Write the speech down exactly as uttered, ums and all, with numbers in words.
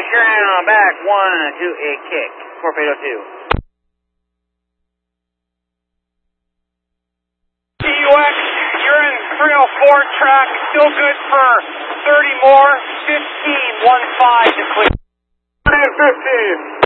ground, back one to a kick. Torpedo two. T U X, you're in three oh four track, still good for thirty more, fifteen, one five to clear. fifteen.